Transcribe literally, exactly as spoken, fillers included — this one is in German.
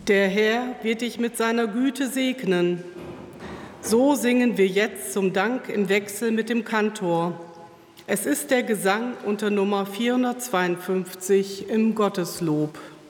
Der Herr wird dich mit seiner Güte segnen. So singen wir jetzt zum Dank im Wechsel mit dem Kantor. Es ist der Gesang unter Nummer vierhundertzweiundfünfzig im Gotteslob.